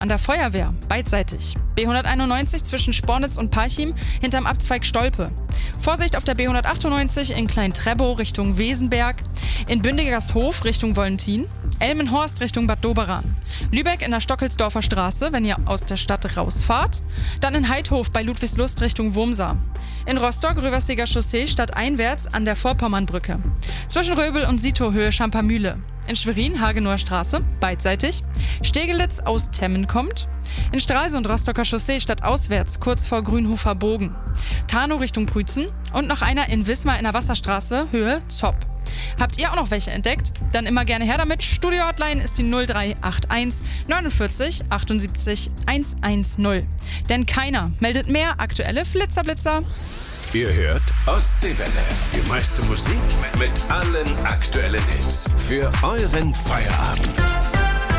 an der Feuerwehr, beidseitig. B191 zwischen Spornitz und Parchim hinterm Abzweig Stolpe. Vorsicht auf der B198 in Klein-Treppow Richtung Wesenberg. In Bündigershof Richtung Wollentin. Elmenhorst Richtung Bad Doberan. Lübeck in der Stockelsdorfer Straße, wenn ihr aus der Stadt rausfahrt. Dann in Heidhof bei Ludwigslust Richtung Wurmsa. In Rostock Röverseger Chaussee stadteinwärts an der Vorpommernbrücke. Zwischen Röbel und Sitohöhe Champermühle. In Schwerin Hagenower Straße, beidseitig. Stegelitz aus Temmen kommt. In Stralsund Rostocker Chaussee stadtauswärts, kurz vor Grünhofer Bogen. Tarnow Richtung Prützen und noch einer in Wismar in der Wasserstraße, Höhe Zopp. Habt ihr auch noch welche entdeckt? Dann immer gerne her damit. Studio-Hotline ist die 0381 49 78 110. Denn keiner meldet mehr aktuelle Flitzerblitzer. Ihr hört Ostseewelle. Die meiste Musik mit allen aktuellen Hits. Für euren Feierabend.